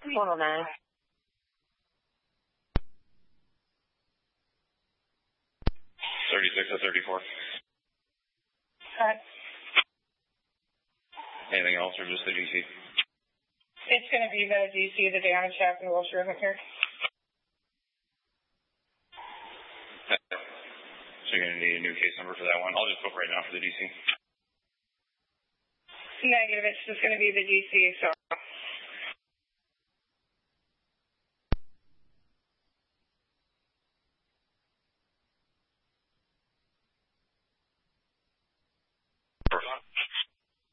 109. 36 to 34. Cut. Anything else or just the GC? It's going to be the GC, the damage happened while she wasn't here. So you're going to need a new case number for that one. I'll just book right now for the GC. Negative, it's just going to be the GC, so.